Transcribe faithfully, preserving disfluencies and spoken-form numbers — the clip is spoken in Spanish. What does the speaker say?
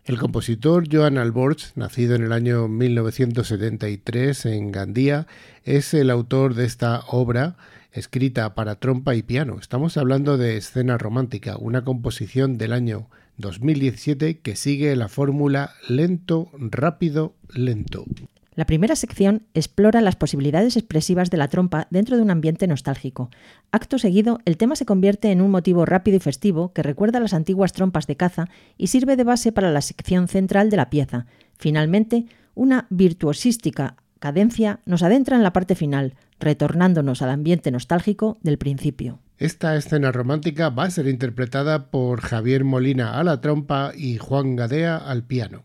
El compositor Joan Alborch, nacido en el año mil novecientos setenta y tres en Gandía, es el autor de esta obra escrita para trompa y piano. Estamos hablando de Escena Romántica, una composición del año dos mil diecisiete que sigue la fórmula lento, rápido, lento. La primera sección explora las posibilidades expresivas de la trompa dentro de un ambiente nostálgico. Acto seguido, el tema se convierte en un motivo rápido y festivo que recuerda a las antiguas trompas de caza y sirve de base para la sección central de la pieza. Finalmente, una virtuosística cadencia nos adentra en la parte final, retornándonos al ambiente nostálgico del principio. Esta escena romántica va a ser interpretada por Javier Molina a la trompa y Juan Gadea al piano.